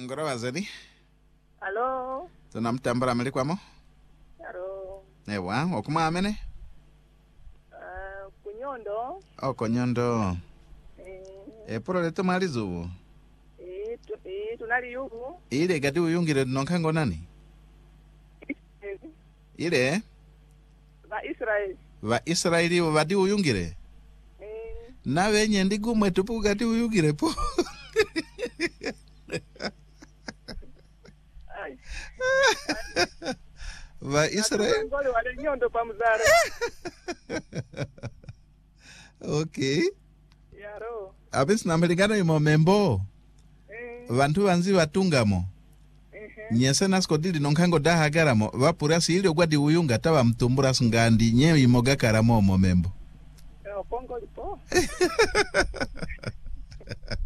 Ngoro wazeni? Halo. Tunamtambara mlikwamo? Halo. Ewa, okuma amene? Kunyondo. Konyondo. Puro leto malizu. Tunali yugu. Ile gati uyungire nonkango nani? Ile? Va Israeli vadi uyungire? Na wenye ndigumwe tupu gati uyungire po. Va Israel. Ngoli wale nyondo pa mzara. Okay. Yaro. Abis namelingana imo membo. Vantu vanzi vatungamo. Nyese naskodili nonkango daha garamo. Vapura si ili ogwadi uyunga tawa mtumbura sngandi nye imoga karamo mo membo. Pongo lipo.